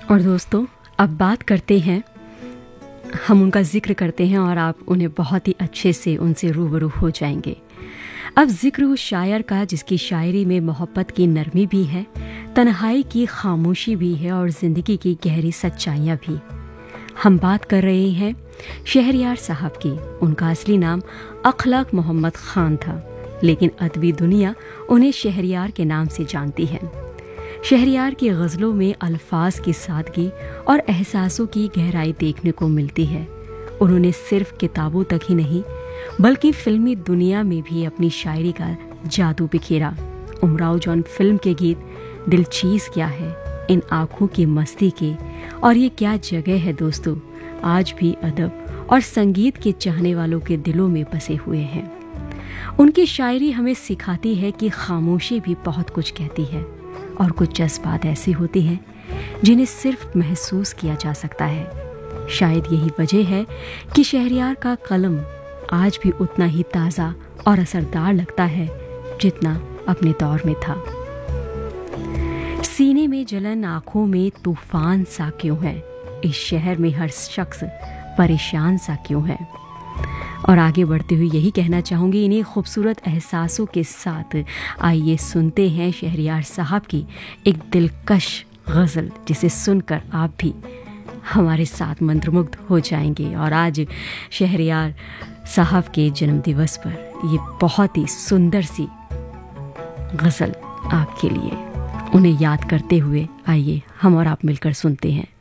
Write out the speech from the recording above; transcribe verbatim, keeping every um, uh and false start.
और दोस्तों, अब बात करते हैं, हम उनका जिक्र करते हैं और आप उन्हें बहुत ही अच्छे से उनसे रूबरू हो जाएंगे। अब जिक्र उस शायर का जिसकी शायरी में मोहब्बत की नरमी भी है, तन्हाई की खामोशी भी है और ज़िंदगी की गहरी सच्चाइयाँ भी। हम बात कर रहे हैं शहरयार साहब की। उनका असली नाम अखलाक मोहम्मद ख़ान था, लेकिन अदबी दुनिया उन्हें शहरयार के नाम से जानती है। शहरयार की गज़लों में अल्फाज की सादगी और एहसासों की गहराई देखने को मिलती है। उन्होंने सिर्फ किताबों तक ही नहीं बल्कि फिल्मी दुनिया में भी अपनी शायरी का जादू बिखेरा। उमराव जॉन फिल्म के गीत दिल चीज़ क्या है, इन आँखों की मस्ती के, और ये क्या जगह है दोस्तों, आज भी अदब और संगीत के चाहने वालों के दिलों में बसे हुए हैं। उनकी शायरी हमें सिखाती है कि खामोशी भी बहुत कुछ कहती है और कुछ जज्बात ऐसे होते हैं जिन्हें सिर्फ महसूस किया जा सकता है। शायद यही वजह है कि शहरयार का कलम आज भी उतना ही ताज़ा और असरदार लगता है जितना अपने दौर में था। सीने में जलन, आंखों में तूफान सा क्यों है, इस शहर में हर शख्स परेशान सा क्यों है। और आगे बढ़ते हुए यही कहना चाहूँगी, इन्हीं खूबसूरत एहसासों के साथ आइए सुनते हैं शहरयार साहब की एक दिलकश गज़ल, जिसे सुनकर आप भी हमारे साथ मंत्रमुग्ध हो जाएंगे। और आज शहरयार साहब के जन्मदिवस पर ये बहुत ही सुंदर सी गज़ल आपके लिए, उन्हें याद करते हुए आइए हम और आप मिलकर सुनते हैं।